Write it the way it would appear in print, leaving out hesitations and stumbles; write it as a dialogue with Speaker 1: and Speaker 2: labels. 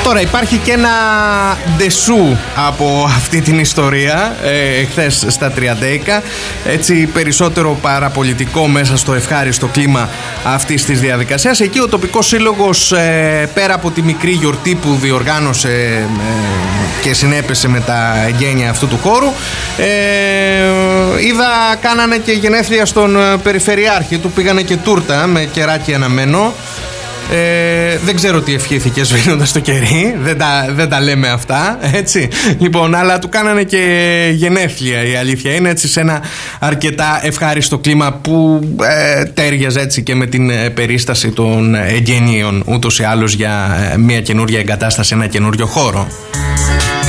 Speaker 1: Τώρα υπάρχει και ένα ντεσού από αυτή την ιστορία χθες στα Τριαντέικα, έτσι περισσότερο παραπολιτικό μέσα στο ευχάριστο κλίμα αυτής της διαδικασίας. Εκεί ο τοπικός σύλλογος, πέρα από τη μικρή γιορτή που διοργάνωσε και συνέπεσε με τα εγγένεια αυτού του χώρου, είδα κάνανε και γενέθλια στον περιφερειάρχη του, πήγανε και τούρτα με κεράκι αναμένο. Δεν ξέρω τι ευχήθηκε σβήνοντας το κερί. Δεν τα λέμε αυτά, έτσι. Λοιπόν, αλλά του κάνανε και γενέθλια, η αλήθεια είναι, έτσι, σε ένα αρκετά ευχάριστο κλίμα που τέριαζε έτσι και με την περίσταση των εγγενείων ούτως ή άλλως για μια καινούργια εγκατάσταση, ένα καινούριο χώρο.